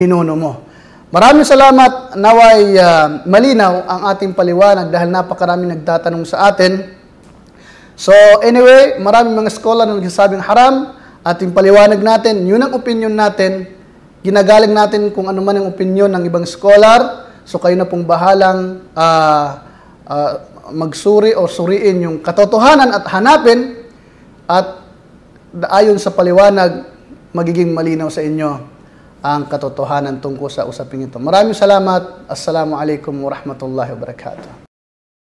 pinuno mo. Maraming salamat, naway malinaw ang ating paliwanag dahil napakaraming nagtatanong sa atin. So anyway, maraming mga scholar na nagsasabing haram, ating paliwanag natin, yun ang opinion natin, ginagaling natin kung ano man ang opinion ng ibang scholar, so kayo na pong bahalang magsuri o suriin yung katotohanan at hanapin, at ayon sa paliwanag, magiging malinaw sa inyo ang katotohanan tungkol sa usaping ito. Maraming salamat. Assalamualaikum warahmatullahi wabarakatuh.